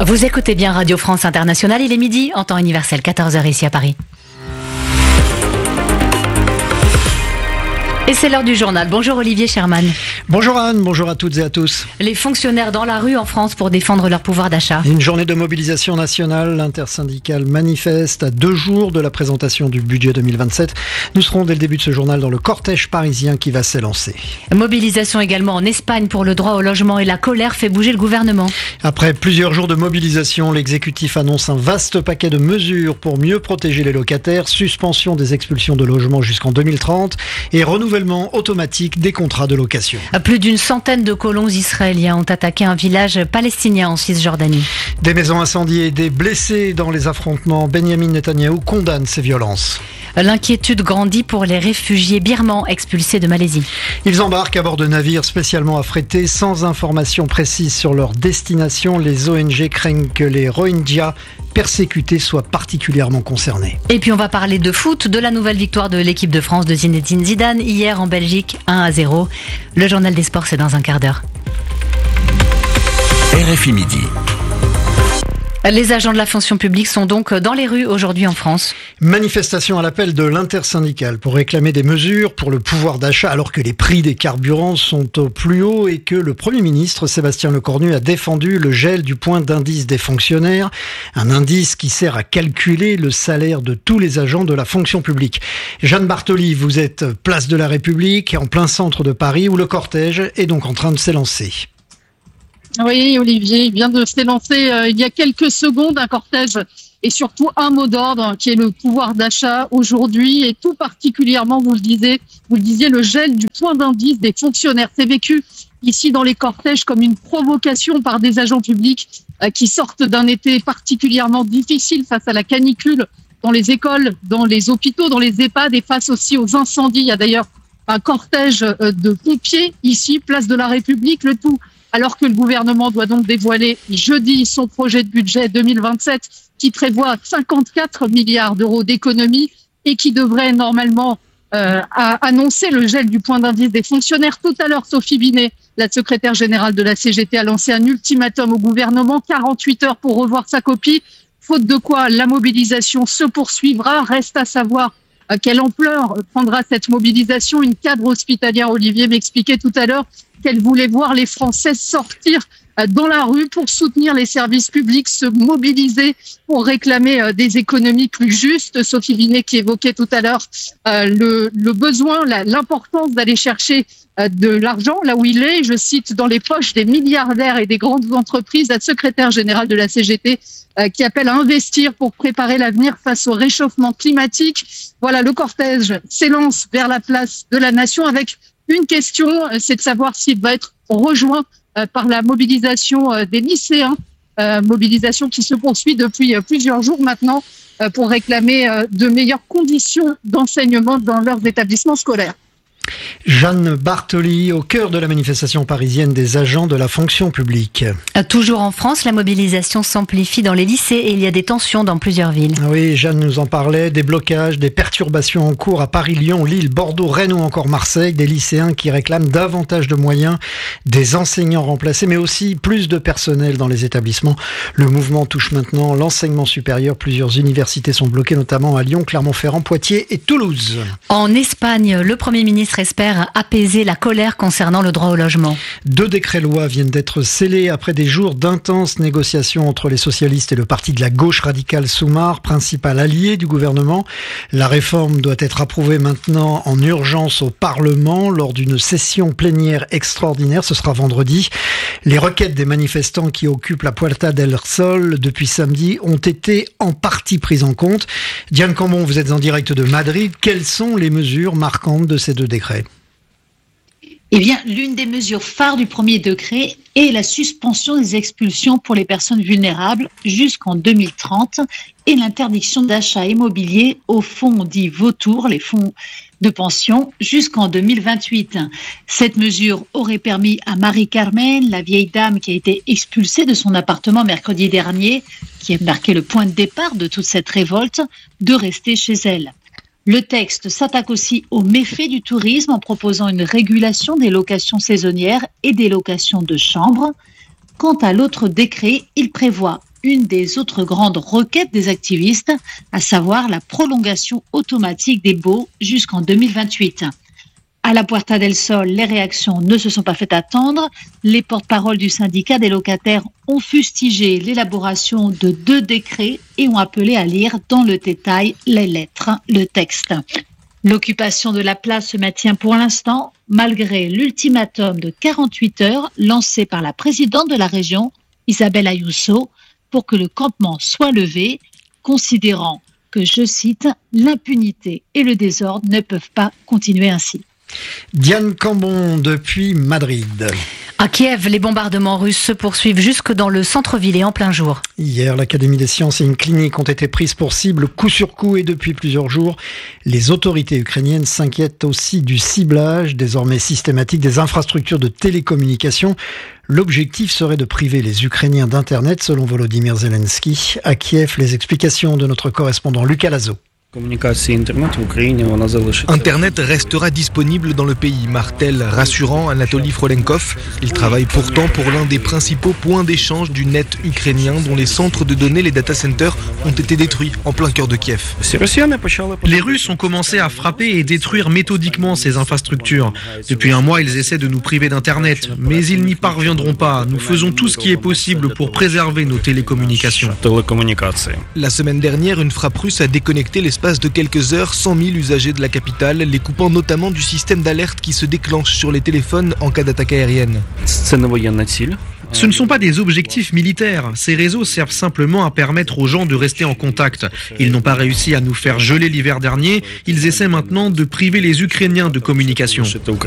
Vous écoutez bien Radio France Internationale, il est midi en temps universel, 14h ici à Paris. Et c'est l'heure du journal. Bonjour Olivier Sherman. Bonjour Anne, bonjour à toutes et à tous. Les fonctionnaires dans la rue en France pour défendre leur pouvoir d'achat. Une journée de mobilisation nationale, l'intersyndicale manifeste à 2 jours de la présentation du budget 2027. Nous serons dès le début de ce journal dans le cortège parisien qui va s'élancer. Mobilisation également en Espagne pour le droit au logement et la colère fait bouger le gouvernement. Après plusieurs jours de mobilisation, l'exécutif annonce un vaste paquet de mesures pour mieux protéger les locataires, suspension des expulsions de logements jusqu'en 2030 et renouvellement automatique des contrats de location. Plus d'une centaine de colons israéliens ont attaqué un village palestinien en Cisjordanie. Des maisons incendiées, des blessés dans les affrontements. Benjamin Netanyahou condamne ces violences. L'inquiétude grandit pour les réfugiés birmans expulsés de Malaisie. Ils embarquent à bord de navires spécialement affrétés sans information précise sur leur destination. Les ONG craignent que les Rohingyas persécutés soient particulièrement concernés. Et puis on va parler de foot, de la nouvelle victoire de l'équipe de France de Zinedine Zidane hier en Belgique, 1-0. Le journal des sports, c'est dans un quart d'heure. RFI Midi. Les agents de la fonction publique sont donc dans les rues aujourd'hui en France. Manifestation à l'appel de l'intersyndicale pour réclamer des mesures pour le pouvoir d'achat alors que les prix des carburants sont au plus haut et que le Premier ministre Sébastien Lecornu a défendu le gel du point d'indice des fonctionnaires, un indice qui sert à calculer le salaire de tous les agents de la fonction publique. Jeanne Bartoli, vous êtes place de la République, en plein centre de Paris où le cortège est donc en train de s'élancer. Oui, Olivier, il vient de s'élancer il y a quelques secondes, un cortège et surtout un mot d'ordre qui est le pouvoir d'achat aujourd'hui et tout particulièrement, vous le disiez, le gel du point d'indice des fonctionnaires. C'est vécu ici dans les cortèges comme une provocation par des agents publics qui sortent d'un été particulièrement difficile face à la canicule dans les écoles, dans les hôpitaux, dans les EHPAD et face aussi aux incendies. Il y a d'ailleurs un cortège de pompiers ici, place de la République, le tout alors que le gouvernement doit donc dévoiler jeudi son projet de budget 2027 qui prévoit 54 milliards d'euros d'économies et qui devrait normalement annoncer le gel du point d'indice des fonctionnaires. Tout à l'heure, Sophie Binet, la secrétaire générale de la CGT, a lancé un ultimatum au gouvernement, 48 heures pour revoir sa copie, faute de quoi la mobilisation se poursuivra. Reste à savoir quelle ampleur prendra cette mobilisation. Une cadre hospitalière, Olivier m'expliquait tout à l'heure, qu'elle voulait voir les Français sortir dans la rue pour soutenir les services publics, se mobiliser pour réclamer des économies plus justes. Sophie Binet qui évoquait tout à l'heure le besoin, l'importance d'aller chercher de l'argent là où il est, je cite, dans les poches des milliardaires et des grandes entreprises. La secrétaire générale de la CGT qui appelle à investir pour préparer l'avenir face au réchauffement climatique. Voilà, le cortège s'élance vers la place de la Nation avec une question, c'est de savoir s'il va être rejoint par la mobilisation des lycéens, mobilisation qui se poursuit depuis plusieurs jours maintenant pour réclamer de meilleures conditions d'enseignement dans leurs établissements scolaires. Jeanne Bartoli, au cœur de la manifestation parisienne des agents de la fonction publique. Toujours en France, la mobilisation s'amplifie dans les lycées et il y a des tensions dans plusieurs villes. Oui, Jeanne nous en parlait, des blocages, des perturbations en cours à Paris, Lyon, Lille, Bordeaux, Rennes ou encore Marseille, des lycéens qui réclament davantage de moyens, des enseignants remplacés, mais aussi plus de personnel dans les établissements. Le mouvement touche maintenant l'enseignement supérieur. Plusieurs universités sont bloquées, notamment à Lyon, Clermont-Ferrand, Poitiers et Toulouse. En Espagne, le Premier ministre espère apaiser la colère concernant le droit au logement. 2 décrets-lois viennent d'être scellés après des jours d'intenses négociations entre les socialistes et le parti de la gauche radicale Sumar, principal allié du gouvernement. La réforme doit être approuvée maintenant en urgence au Parlement lors d'une session plénière extraordinaire. Ce sera vendredi. Les requêtes des manifestants qui occupent la Puerta del Sol depuis samedi ont été en partie prises en compte. Diane Cambon, vous êtes en direct de Madrid. Quelles sont les mesures marquantes de ces 2 décrets ? Eh bien, l'une des mesures phares du premier décret est la suspension des expulsions pour les personnes vulnérables jusqu'en 2030 et l'interdiction d'achat immobilier aux fonds dits vautours, les fonds de pension, jusqu'en 2028. Cette mesure aurait permis à Marie-Carmen, la vieille dame qui a été expulsée de son appartement mercredi dernier, qui a marqué le point de départ de toute cette révolte, de rester chez elle. Le texte s'attaque aussi aux méfaits du tourisme en proposant une régulation des locations saisonnières et des locations de chambres. Quant à l'autre décret, il prévoit une des autres grandes requêtes des activistes, à savoir la prolongation automatique des baux jusqu'en 2028. À la Puerta del Sol, les réactions ne se sont pas fait attendre. Les porte-paroles du syndicat des locataires ont fustigé l'élaboration de 2 décrets et ont appelé à lire dans le détail les lettres, le texte. L'occupation de la place se maintient pour l'instant, malgré l'ultimatum de 48 heures lancé par la présidente de la région, Isabel Ayuso, pour que le campement soit levé, considérant que, je cite, l'impunité et le désordre ne peuvent pas continuer ainsi. Diane Cambon depuis Madrid. À Kiev, les bombardements russes se poursuivent jusque dans le centre-ville et en plein jour. Hier, l'Académie des sciences et une clinique ont été prises pour cible coup sur coup et depuis plusieurs jours, les autorités ukrainiennes s'inquiètent aussi du ciblage désormais systématique des infrastructures de télécommunications. L'objectif serait de priver les Ukrainiens d'Internet selon Volodymyr Zelensky. À Kiev, les explications de notre correspondant Lucas Lazo. Internet restera disponible dans le pays, martèle rassurant Anatoly Frolenkov. Il travaille pourtant pour l'un des principaux points d'échange du net ukrainien dont les centres de données, les data centers, ont été détruits en plein cœur de Kiev. Les Russes ont commencé à frapper et détruire méthodiquement ces infrastructures. Depuis un mois, ils essaient de nous priver d'Internet, mais ils n'y parviendront pas. Nous faisons tout ce qui est possible pour préserver nos télécommunications. La semaine dernière, une frappe russe a déconnecté l'espace de quelques heures 100 000 usagers de la capitale, les coupant notamment du système d'alerte qui se déclenche sur les téléphones en cas d'attaque aérienne. Ce ne sont pas des objectifs militaires. Ces réseaux servent simplement à permettre aux gens de rester en contact. Ils n'ont pas réussi à nous faire geler l'hiver dernier. Ils essaient maintenant de priver les Ukrainiens de communication.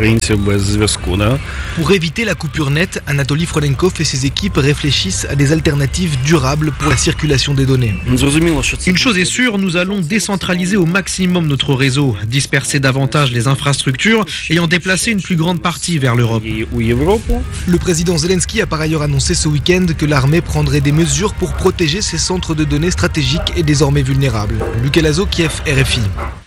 Pour éviter la coupure nette, Anatoly Frolenkov et ses équipes réfléchissent à des alternatives durables pour la circulation des données. Une chose est sûre, nous allons décentraliser au maximum notre réseau, disperser davantage les infrastructures et en déplacer une plus grande partie vers l'Europe. Le président Zelensky a par ailleurs annoncé ce week-end que l'armée prendrait des mesures pour protéger ses centres de données stratégiques et désormais vulnérables. Lucas Lazo, Kiev, RFI.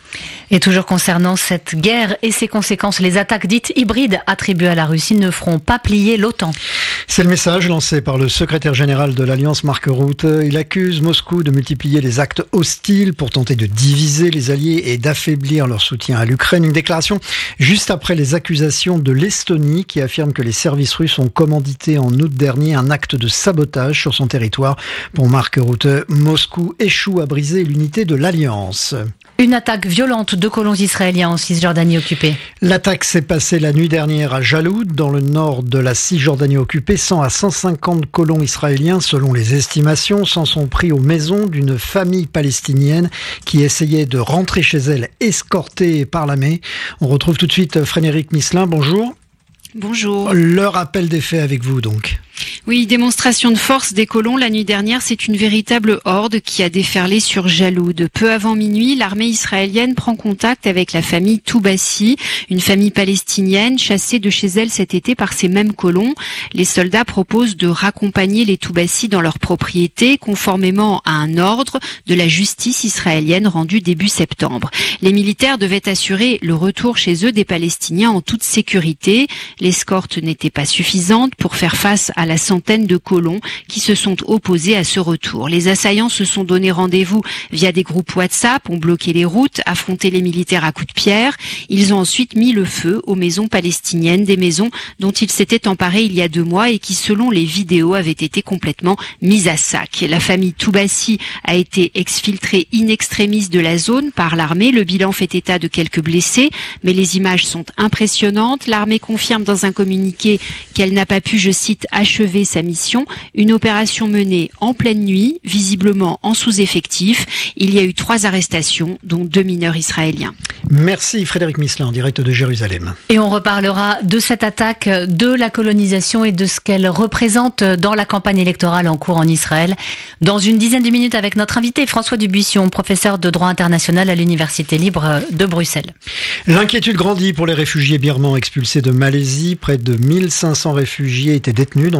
Et toujours concernant cette guerre et ses conséquences, les attaques dites hybrides attribuées à la Russie ne feront pas plier l'OTAN. C'est le message lancé par le secrétaire général de l'Alliance, Mark Rutte. Il accuse Moscou de multiplier les actes hostiles pour tenter de diviser les alliés et d'affaiblir leur soutien à l'Ukraine. Une déclaration juste après les accusations de l'Estonie qui affirme que les services russes ont commandité en août dernier un acte de sabotage sur son territoire. Pour Mark Rutte, Moscou échoue à briser l'unité de l'Alliance. Une attaque violente de colons israéliens en Cisjordanie occupée. L'attaque s'est passée la nuit dernière à Jaloud, dans le nord de la Cisjordanie occupée. 100 à 150 colons israéliens, selon les estimations, s'en sont pris aux maisons d'une famille palestinienne qui essayait de rentrer chez elle, escortée par l'armée. On retrouve tout de suite Frédéric Misselin. Bonjour. Bonjour. Le rappel des faits avec vous donc. Oui, démonstration de force des colons la nuit dernière, c'est une véritable horde qui a déferlé sur Jaloud. Peu avant minuit, l'armée israélienne prend contact avec la famille Toubassi, une famille palestinienne chassée de chez elle cet été par ces mêmes colons. Les soldats proposent de raccompagner les Toubassi dans leur propriété, conformément à un ordre de la justice israélienne rendu début septembre. Les militaires devaient assurer le retour chez eux des Palestiniens en toute sécurité. L'escorte n'était pas suffisante pour faire face à la centaine de colons qui se sont opposés à ce retour. Les assaillants se sont donné rendez-vous via des groupes WhatsApp, ont bloqué les routes, affronté les militaires à coups de pierre. Ils ont ensuite mis le feu aux maisons palestiniennes, des maisons dont ils s'étaient emparés il y a 2 mois et qui, selon les vidéos, avaient été complètement mises à sac. La famille Toubassi a été exfiltrée in extremis de la zone par l'armée. Le bilan fait état de quelques blessés, mais les images sont impressionnantes. L'armée confirme dans un communiqué qu'elle n'a pas pu, je cite, achever sa mission. Une opération menée en pleine nuit, visiblement en sous-effectif. Il y a eu 3 arrestations, dont 2 mineurs israéliens. Merci Frédéric Misselin, en direct de Jérusalem. Et on reparlera de cette attaque, de la colonisation et de ce qu'elle représente dans la campagne électorale en cours en Israël. Dans une dizaine de minutes avec notre invité François Dubuisson, professeur de droit international à l'Université libre de Bruxelles. L'inquiétude grandit pour les réfugiés birmans expulsés de Malaisie. Près de 1500 réfugiés étaient détenus dans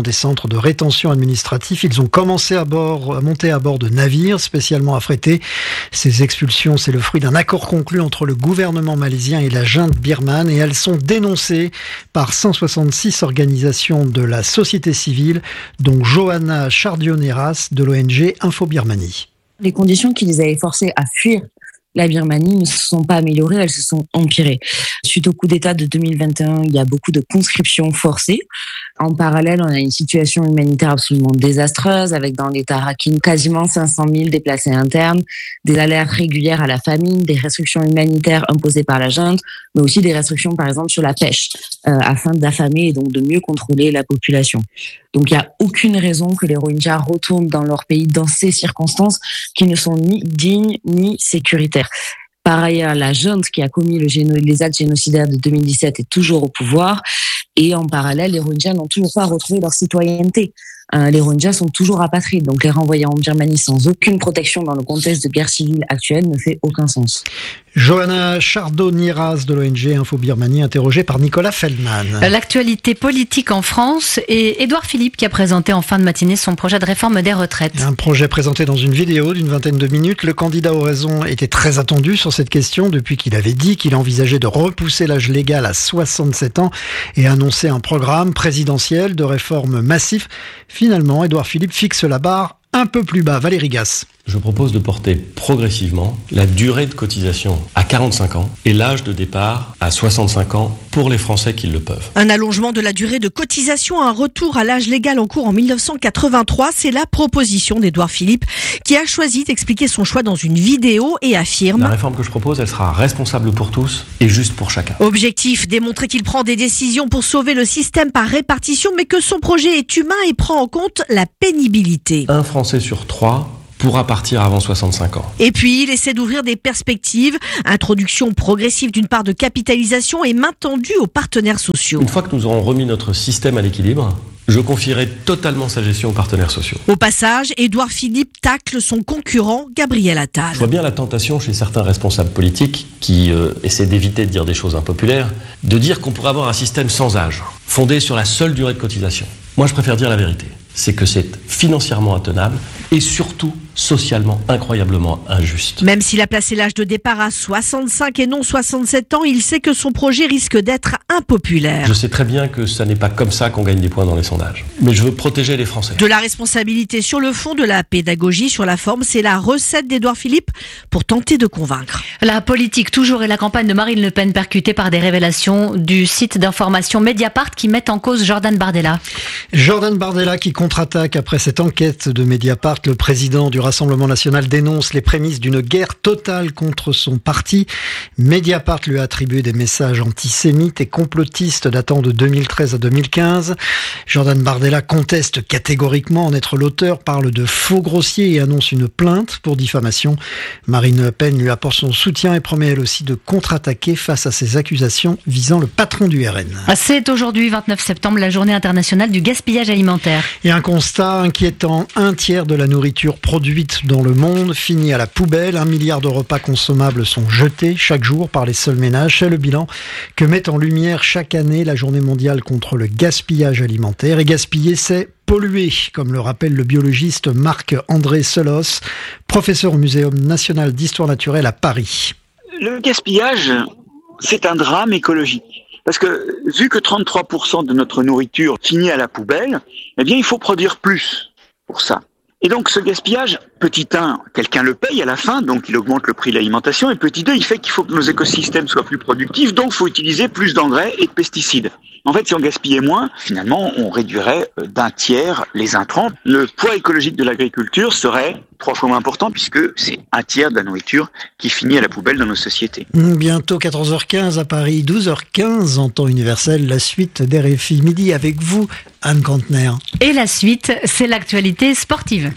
dans des centres de rétention administratifs. Ils ont commencé à monter à bord de navires spécialement affrétés. Ces expulsions, c'est le fruit d'un accord conclu entre le gouvernement malaisien et la junte birmane et elles sont dénoncées par 166 organisations de la société civile, dont Johanna Chardionneras de l'ONG Info Birmanie. Les conditions qui les avaient forcés à fuir la Birmanie ne se sont pas améliorées, elles se sont empirées. Suite au coup d'État de 2021, il y a beaucoup de conscriptions forcées. En parallèle, on a une situation humanitaire absolument désastreuse, avec dans l'État Rakhine quasiment 500 000 déplacés internes, des alertes régulières à la famine, des restrictions humanitaires imposées par la junte, mais aussi des restrictions, par exemple, sur la pêche, afin d'affamer et donc de mieux contrôler la population. Donc, il n'y a aucune raison que les Rohingyas retournent dans leur pays dans ces circonstances qui ne sont ni dignes ni sécuritaires. Par ailleurs, la junte qui a commis les actes génocidaires de 2017 est toujours au pouvoir. Et en parallèle, les Rohingyas n'ont toujours pas retrouvé leur citoyenneté. Les Rohingyas sont toujours apatrides. Donc les renvoyer en Birmanie sans aucune protection dans le contexte de guerre civile actuelle ne fait aucun sens. Johanna Chardonneras de l'ONG Info Birmanie, interrogée par Nicolas Feldman. L'actualité politique en France et Édouard Philippe qui a présenté en fin de matinée son projet de réforme des retraites. Un projet présenté dans une vidéo d'une vingtaine de minutes. Le candidat aux raisons était très attendu sur cette question depuis qu'il avait dit qu'il envisageait de repousser l'âge légal à 67 ans et annoncer un programme présidentiel de réforme massif. Finalement, Édouard Philippe fixe la barre un peu plus bas. Valérie Gasse. Je propose de porter progressivement la durée de cotisation à 45 ans et l'âge de départ à 65 ans pour les Français qui le peuvent. Un allongement de la durée de cotisation, un retour à l'âge légal en cours en 1983, c'est la proposition d'Édouard Philippe qui a choisi d'expliquer son choix dans une vidéo et affirme: La réforme que je propose, elle sera responsable pour tous et juste pour chacun. Objectif, démontrer qu'il prend des décisions pour sauver le système par répartition, mais que son projet est humain et prend en compte la pénibilité. Un Français sur 3 pourra partir avant 65 ans. Et puis, il essaie d'ouvrir des perspectives. Introduction progressive d'une part de capitalisation et main tendue aux partenaires sociaux. Une fois que nous aurons remis notre système à l'équilibre, je confierai totalement sa gestion aux partenaires sociaux. Au passage, Édouard Philippe tacle son concurrent Gabriel Attal. Je vois bien la tentation chez certains responsables politiques qui essaient d'éviter de dire des choses impopulaires, de dire qu'on pourrait avoir un système sans âge, fondé sur la seule durée de cotisation. Moi, je préfère dire la vérité. C'est que c'est financièrement intenable et surtout socialement incroyablement injuste. Même s'il a placé l'âge de départ à 65 et non 67 ans, il sait que son projet risque d'être impopulaire. Je sais très bien que ça n'est pas comme ça qu'on gagne des points dans les sondages. Mais je veux protéger les Français. De la responsabilité sur le fond, de la pédagogie sur la forme, c'est la recette d'Édouard Philippe pour tenter de convaincre. La politique toujours et la campagne de Marine Le Pen percutée par des révélations du site d'information Mediapart qui mettent en cause Jordan Bardella. Jordan Bardella qui contre-attaque après cette enquête de Mediapart. Le président du Rassemblement national dénonce les prémices d'une guerre totale contre son parti. Mediapart lui a attribué des messages antisémites et complotistes datant de 2013 à 2015. Jordan Bardella conteste catégoriquement en être l'auteur, parle de faux grossiers et annonce une plainte pour diffamation. Marine Le Pen lui apporte son soutien et promet elle aussi de contre-attaquer face à ces accusations visant le patron du RN. C'est aujourd'hui, 29 septembre, la journée internationale du gaspillage alimentaire. Et un constat inquiétant, un tiers de la nourriture produite dans le monde finit à la poubelle. 1 milliard de repas consommables sont jetés chaque jour par les seuls ménages. C'est le bilan que met en lumière chaque année la journée mondiale contre le gaspillage alimentaire. Et gaspiller, c'est polluer, comme le rappelle le biologiste Marc-André Selos, professeur au Muséum national d'histoire naturelle à Paris. Le gaspillage, c'est un drame écologique. Parce que vu que 33% de notre nourriture finit à la poubelle, eh bien il faut produire plus pour ça. Et donc ce gaspillage, petit 1, quelqu'un le paye à la fin, donc il augmente le prix de l'alimentation, et petit 2, il fait qu'il faut que nos écosystèmes soient plus productifs, donc il faut utiliser plus d'engrais et de pesticides. En fait, si on gaspillait moins, finalement, on réduirait d'un tiers les intrants. Le poids écologique de l'agriculture serait 3 fois moins important puisque c'est un tiers de la nourriture qui finit à la poubelle dans nos sociétés. Bientôt 14h15 à Paris, 12h15 en temps universel, la suite d'RFI Midi avec vous, Anne Cantner. Et la suite, c'est l'actualité sportive.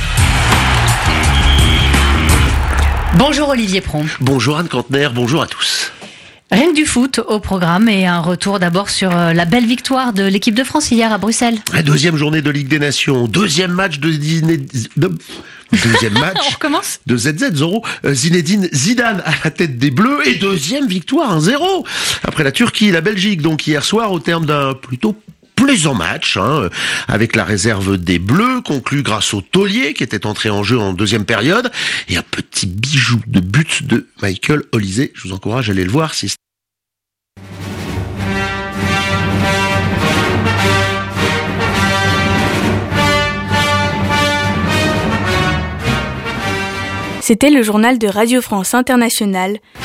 Bonjour Olivier Pron. Bonjour Anne Cantner, bonjour à tous. Rien que du foot au programme et un retour d'abord sur la belle victoire de l'équipe de France hier à Bruxelles. La deuxième journée de Ligue des Nations, deuxième match deuxième match On recommence de ZZ Zoro, Zinedine Zidane à la tête des Bleus et deuxième victoire 1-0 après la Turquie et la Belgique donc hier soir au terme d'un plutôt plaisant match, avec la réserve des Bleus, conclu grâce au taulier qui était entré en jeu en deuxième période, et un petit bijou de but de Michael Olise. Je vous encourage à aller le voir. C'était le journal de Radio France Internationale,